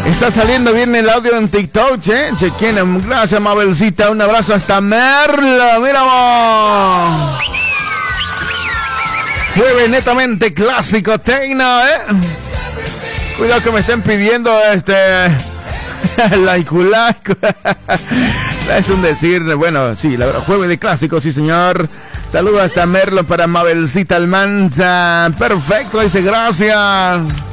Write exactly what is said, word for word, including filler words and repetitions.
Está saliendo bien el audio en TikTok, ¿eh? Chequen. Gracias, Mabelcita. Un abrazo hasta Merlo. Mira vos. Jueves netamente clásico, Teina, ¿eh? Cuidado que me estén pidiendo este... la Iculaco. Es un decir, bueno, sí, la verdad, jueves de clásico, sí señor. Saludos hasta Merlo para Mabelcita Almanza. Perfecto, dice gracias.